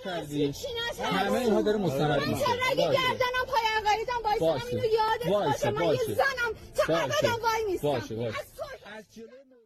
کردی همه اینها داره مستند میشه. من چرا گردنم پای عقایدم وایسادم اینو یادت باشه. من یه زنم چقدر وای نیستم. باشه